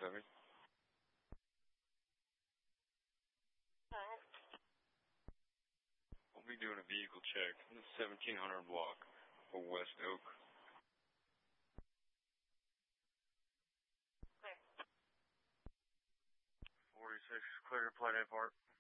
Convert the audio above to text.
7. We'll be doing a vehicle check in the 1700 block for West Oak. Clear. 46 clear, Plat A Park.